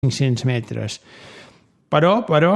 500 metres. Però,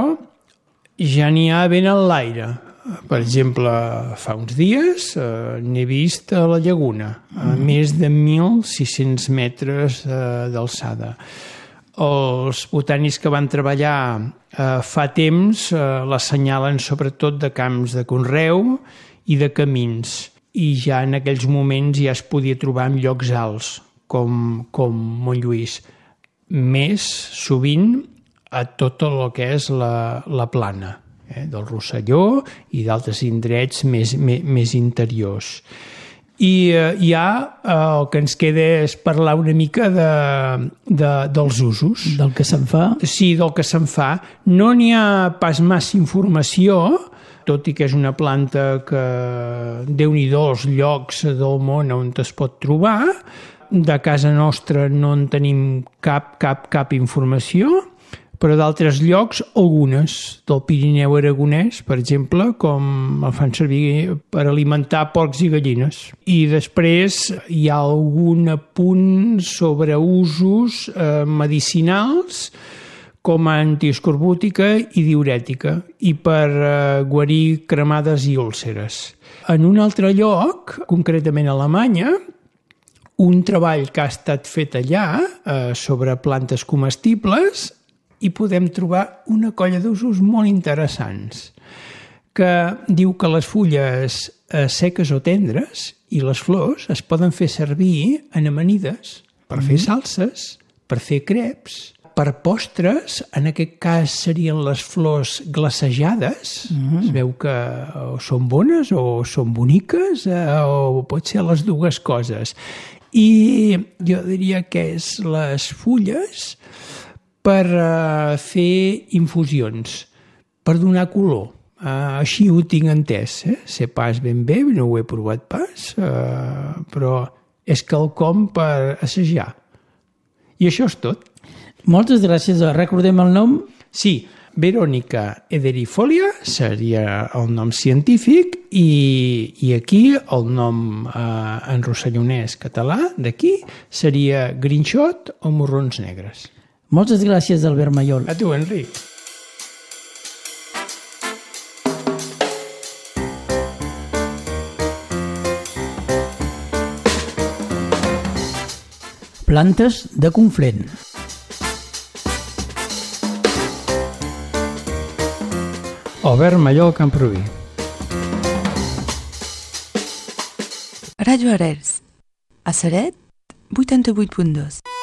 ja n'hi ha ben en l'aire. Per exemple, fa uns dies n'he vist a la Llaguna, a més de 1.600 metres d'alçada. Els botànics que van treballar fa temps l'assenyalen sobretot de camps de conreu i de camins. I ja en aquells moments ja es podia trobar en llocs alts, com Montlluís. Més sovint a tot el que és la plana, del Rosselló i d'altres indrets més interiors. I ja el que ens queda és parlar una mica dels usos. Del que se'n fa? Sí, del que se'n fa. No n'hi ha pas massa informació, tot i que és una planta que Déu-n'hi-do els llocs del món on es pot trobar. De casa nostra no en tenim cap informació, però d'altres llocs, algunes, del Pirineu aragonès, per exemple, com el fan servir per alimentar porcs i gallines. I després hi ha algun apunt sobre usos medicinals, com a antiescorbútica i diürètica, i per guarir cremades i úlceres. En un altre lloc, concretament a Alemanya, un treball que ha estat fet allà sobre plantes comestibles, i podem trobar una colla d'usos molt interessants, que diu que les fulles seques o tendres i les flors es poden fer servir en amanides per fer salses, per fer creps, per postres, en aquest cas serien les flors glacejades. Es veu que o són bones o són boniques o pot ser les dues coses. I jo diria que és les fulles per fer infusions, per donar color. Així ho tinc entès. Sé pas ben bé, no ho he provat pas, però és quelcom per assajar. I això és tot. Moltes gràcies. Recordem el nom? Sí, Veronica ederifolia seria el nom científic i aquí el nom en rossellonès català d'aquí seria grinxot o morrons negres. Moltes gràcies, Albert Mallol. A tu, Enric. Plantes de Conflent. Albert Mallol, Camproví. Ràdio Arels, a Ceret, 88.2.